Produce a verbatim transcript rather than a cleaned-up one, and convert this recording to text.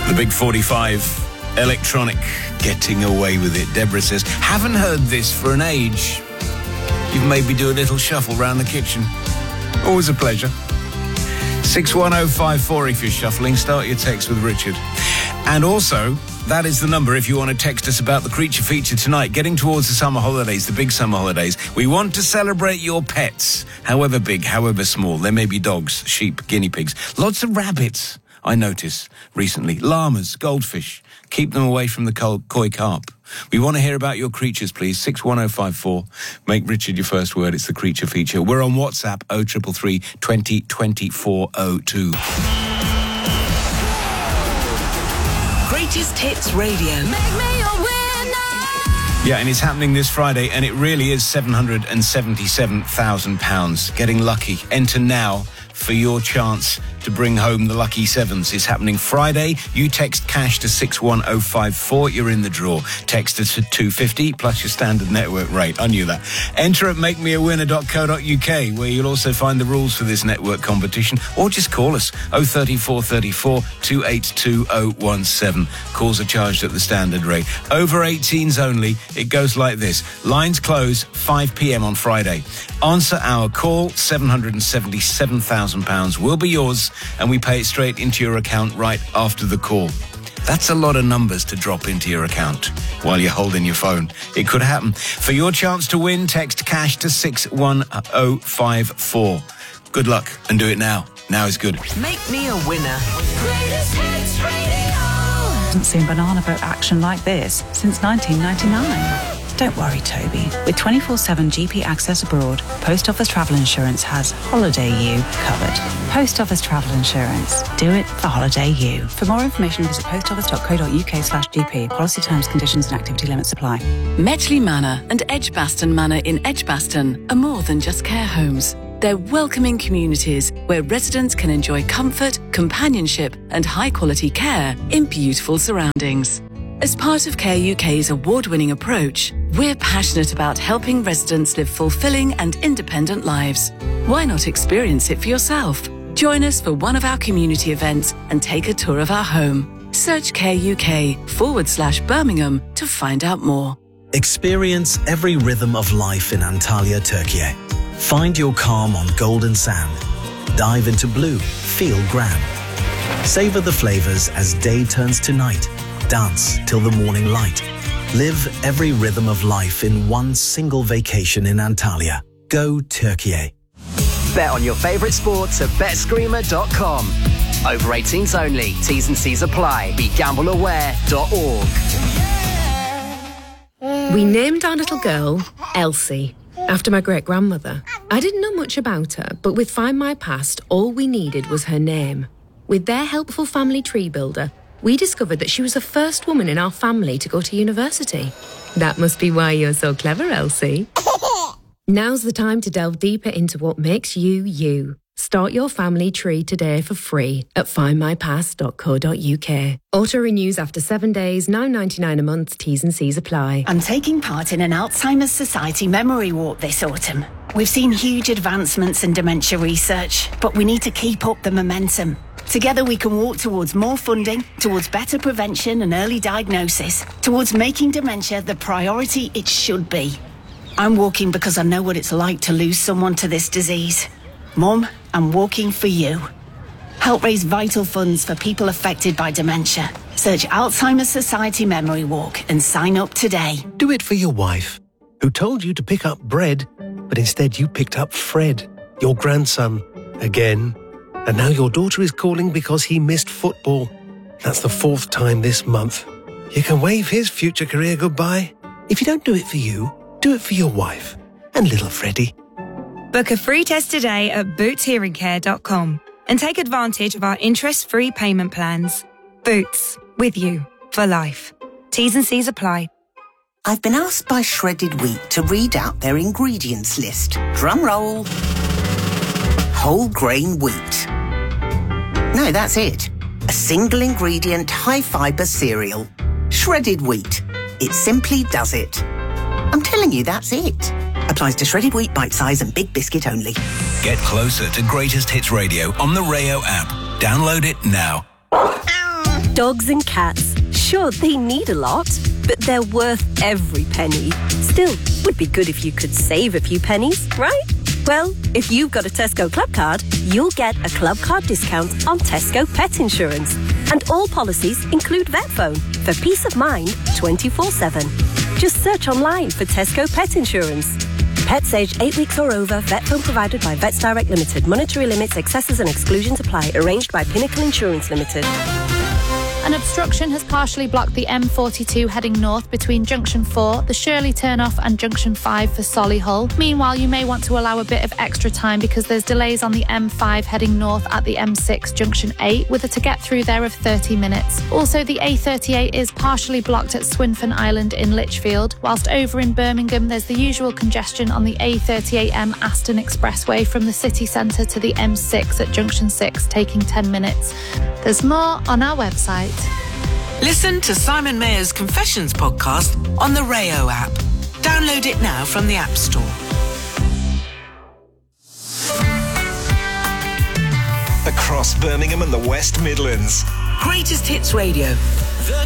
The Big forty-five, electronic, getting away with it. Deborah says, haven't heard this for an age. You've made me do a little shuffle round the kitchen. Always a pleasure. six one oh five four if you're shuffling. Start your text with Richard. And also, that is the number if you want to text us about the creature feature tonight. Getting towards the summer holidays, the big summer holidays. We want to celebrate your pets, however big, however small. There may be dogs, sheep, guinea pigs. Lots of rabbits, I notice recently. Llamas, goldfish. Keep them away from the koi carp. We want to hear about your creatures, please. six one oh five four. Make Richard your first word. It's the creature feature. We're on WhatsApp, oh three three three, twenty, twenty-four oh two. Greatest Hits Radio. Make me a winner. Yeah, and it's happening this Friday, and it really is seven hundred seventy-seven thousand pounds. Getting lucky. Enter now for your chance to bring home the lucky sevens. It's happening Friday. You text cash to six one oh five four. You're in the draw. Text us at two fifty plus your standard network rate. I knew that. Enter at make me a winner dot co dot uk, where you'll also find the rules for this network competition, or just call us oh three four three four, two eight two oh one seven. Calls are charged at the standard rate. Over eighteens only. It goes like this. Lines close five p.m. on Friday. Answer our call. seven hundred seventy-seven thousand pounds will be yours, and we pay it straight into your account right after the call. That's a lot of numbers to drop into your account while you're holding your phone. It could happen. For your chance to win, text cash to six one oh five four. Good luck, and do it now. Now is good. Make me a winner. Greatest Hits Radio. Hasn't seen banana boat action like this since nineteen ninety-nine. Don't worry, Toby. With twenty-four seven G P access abroad, Post Office Travel Insurance has Holiday U covered. Post Office Travel Insurance. Do it for Holiday U. For more information, visit postoffice.co.uk slash GP. Policy terms, conditions and activity limits apply. Metchley Manor and Edgbaston Manor in Edgbaston are more than just care homes. They're welcoming communities where residents can enjoy comfort, companionship and high-quality care in beautiful surroundings. As part of Care U K's award-winning approach, we're passionate about helping residents live fulfilling and independent lives. Why not experience it for yourself? Join us for one of our community events and take a tour of our home. Search Care U K forward slash Birmingham to find out more. Experience every rhythm of life in Antalya, Turkey. Find your calm on golden sand. Dive into blue, feel grand. Savor the flavors as day turns to night. Dance till the morning light. Live every rhythm of life in one single vacation in Antalya. Go Turkey. Bet on your favourite sports at bet screamer dot com. Over eighteens only. T's and C's apply. Be gamble aware dot org. We named our little girl Elsie, after my great-grandmother. I didn't know much about her, but with Find My Past, all we needed was her name. With their helpful family tree builder, we discovered that she was the first woman in our family to go to university. That must be why you're so clever, Elsie. Now's the time to delve deeper into what makes you, you. Start your family tree today for free at find my past dot co dot uk. Auto renews after seven days, nine ninety-nine a month, T's and C's apply. I'm taking part in an Alzheimer's Society memory walk this autumn. We've seen huge advancements in dementia research, but we need to keep up the momentum. Together we can walk towards more funding, towards better prevention and early diagnosis, towards making dementia the priority it should be. I'm walking because I know what it's like to lose someone to this disease. Mum, I'm walking for you. Help raise vital funds for people affected by dementia. Search Alzheimer's Society Memory Walk and sign up today. Do it for your wife, who told you to pick up bread, but instead you picked up Fred, your grandson, again. And now your daughter is calling because he missed football. That's the fourth time this month. You can wave his future career goodbye. If you don't do it for you, do it for your wife and little Freddie. Book a free test today at boots hearing care dot com and take advantage of our interest-free payment plans. Boots, with you for life. T's and C's apply. I've been asked by Shredded Wheat to read out their ingredients list. Drum roll. Whole grain wheat. No, that's it. A single ingredient, high fibre cereal. Shredded wheat. It simply does it. I'm telling you, that's it. Applies to shredded wheat, bite size and big biscuit only. Get closer to Greatest Hits Radio on the Rayo app. Download it now. Dogs and cats, sure, they need a lot, but they're worth every penny. Still, would be good if you could save a few pennies, right? Well, if you've got a Tesco Club card, you'll get a Club card discount on Tesco Pet Insurance. And all policies include vet phone for peace of mind twenty-four seven. Just search online for Tesco Pet Insurance. Pets aged eight weeks or over, vet phone provided by Vets Direct Limited. Monetary limits, excesses and exclusions apply. Arranged by Pinnacle Insurance Limited. An obstruction has partially blocked the M forty-two heading north between Junction four, the Shirley turnoff and Junction five for Solihull. Meanwhile, you may want to allow a bit of extra time because there's delays on the M five heading north at the M six Junction eight with a to get through there of thirty minutes. Also, the A thirty-eight is partially blocked at Swinfen Island in Lichfield, whilst over in Birmingham there's the usual congestion on the A thirty-eight M Aston Expressway from the city centre to the M six at Junction six, taking ten minutes. There's more on our website. Listen to Simon Mayer's Confessions podcast on the Rayo app. Download it now from the App Store. Across Birmingham and the West Midlands. Greatest Hits Radio.